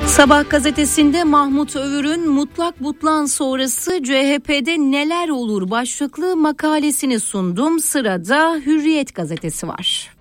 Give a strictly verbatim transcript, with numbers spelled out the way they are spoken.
Sabah gazetesinde Mahmut Övür'ün mutlak butlan sonrası C H P'de neler olur başlıklı makalesini sundum. Sırada Hürriyet gazetesi var.